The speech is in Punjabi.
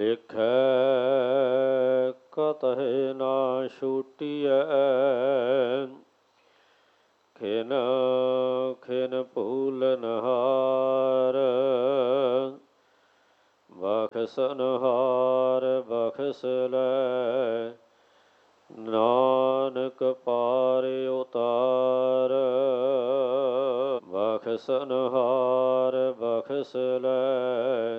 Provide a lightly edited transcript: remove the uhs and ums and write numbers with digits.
ਲੇਖੈ ਕਤਹਿ ਨਾ ਛੂਟੀਐ, ਖਿਨ ਖਿਨ ਭੂਲਨਹਾਰ। ਬਖਸ਼ਨਹਾਰ ਬਖਸ਼ ਲੈ, ਨਾਨਕ ਪਾਰ ਉਤਾਰ। ਬਖਸ਼ਨਹਾਰ ਬਖਸ਼ ਲੈ,